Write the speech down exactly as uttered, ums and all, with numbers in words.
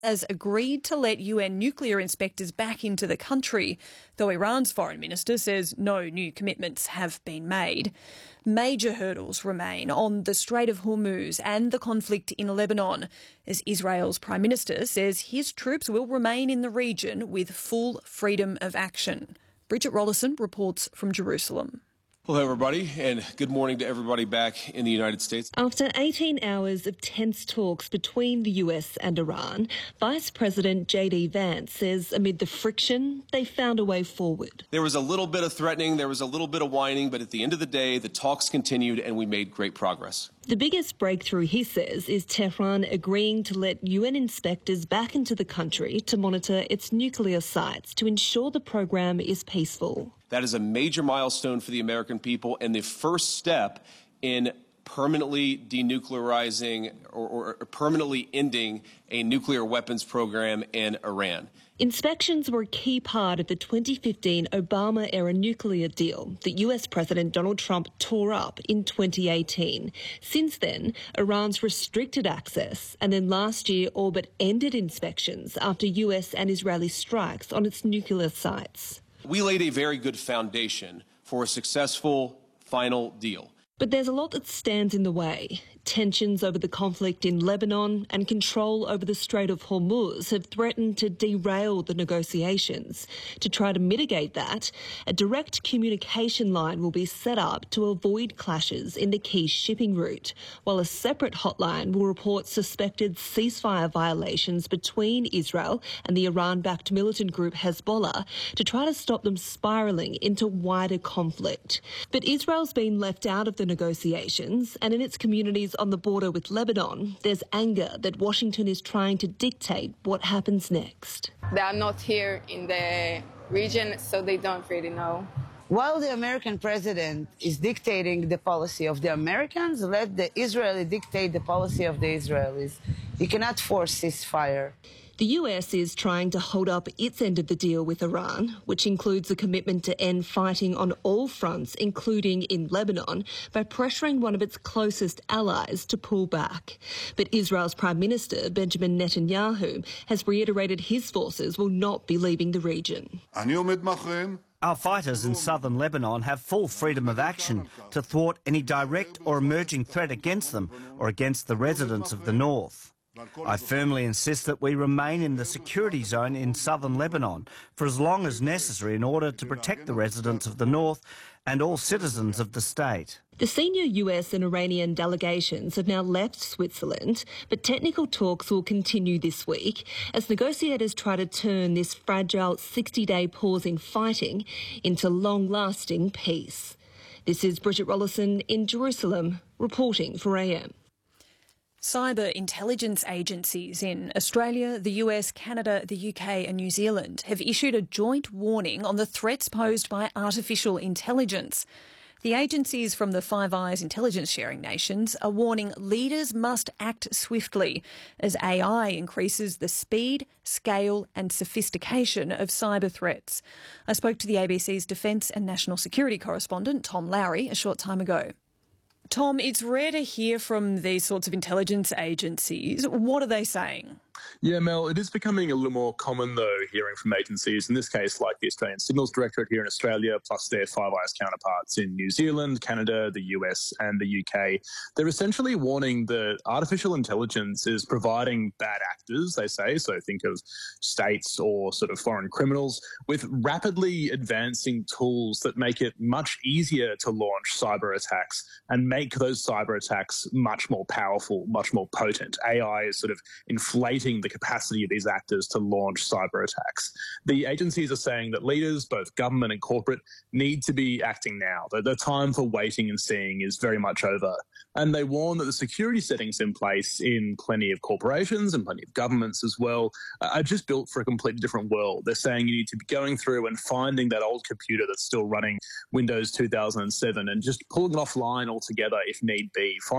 has agreed to let U N nuclear inspectors back into the country, though Iran's foreign minister says no new commitments have been made. Major hurdles remain on the Strait of Hormuz and the conflict in Lebanon, as Israel's Prime Minister says his troops will remain in the region with full freedom of action. Bridget Rollison reports from Jerusalem. Hello, everybody, and good morning to everybody back in the United States. After eighteen hours of tense talks between the U S and Iran, Vice President J D Vance says amid the friction, they found a way forward. There was a little bit of threatening, there was a little bit of whining, but at the end of the day, the talks continued and we made great progress. The biggest breakthrough, he says, is Tehran agreeing to let U N inspectors back into the country to monitor its nuclear sites to ensure the program is peaceful. That is a major milestone for the American people and the first step in permanently denuclearizing or, or permanently ending a nuclear weapons program in Iran. Inspections were a key part of the twenty fifteen Obama-era nuclear deal that U S President Donald Trump tore up in twenty eighteen. Since then, Iran's restricted access and then last year all but ended inspections after U S and Israeli strikes on its nuclear sites. We laid a very good foundation for a successful final deal. But there's a lot that stands in the way. Tensions over the conflict in Lebanon and control over the Strait of Hormuz have threatened to derail the negotiations. To try to mitigate that, a direct communication line will be set up to avoid clashes in the key shipping route, while a separate hotline will report suspected ceasefire violations between Israel and the Iran-backed militant group Hezbollah to try to stop them spiralling into wider conflict. But Israel's been left out of the negotiations, and in its communities on the border with Lebanon, there's anger that Washington is trying to dictate what happens next. They are not here in the region, so they don't really know. While the American president is dictating the policy of the Americans, let the Israeli dictate the policy of the Israelis. You cannot force ceasefire. The U S is trying to hold up its end of the deal with Iran, which includes a commitment to end fighting on all fronts, including in Lebanon, by pressuring one of its closest allies to pull back. But Israel's Prime Minister, Benjamin Netanyahu, has reiterated his forces will not be leaving the region. Our fighters in southern Lebanon have full freedom of action to thwart any direct or emerging threat against them or against the residents of the north. I firmly insist that we remain in the security zone in southern Lebanon for as long as necessary in order to protect the residents of the north and all citizens of the state. The senior U S and Iranian delegations have now left Switzerland, but technical talks will continue this week as negotiators try to turn this fragile sixty-day pause in fighting into long-lasting peace. This is Bridget Rollison in Jerusalem, reporting for A M. Cyber intelligence agencies in Australia, the U S, Canada, the U K and New Zealand have issued a joint warning on the threats posed by artificial intelligence. The agencies from the Five Eyes intelligence sharing nations are warning leaders must act swiftly as A I increases the speed, scale and sophistication of cyber threats. I spoke to the A B C's Defence and National Security correspondent, Tom Lowry, a short time ago. Tom, it's rare to hear from these sorts of intelligence agencies. What are they saying? Yeah, Mel, it is becoming a little more common, though, hearing from agencies, in this case, like the Australian Signals Directorate here in Australia, plus their Five Eyes counterparts in New Zealand, Canada, the U S and the U K. They're essentially warning that artificial intelligence is providing bad actors, they say, so think of states or sort of foreign criminals, with rapidly advancing tools that make it much easier to launch cyber attacks and make those cyber attacks much more powerful, much more potent. A I is sort of inflating the capacity of these actors to launch cyber attacks. The agencies are saying that leaders, both government and corporate, need to be acting now. The, the time for waiting and seeing is very much over. And they warn that the security settings in place in plenty of corporations and plenty of governments as well are just built for a completely different world. They're saying you need to be going through and finding that old computer that's still running Windows two thousand seven and just pulling it offline altogether if need be.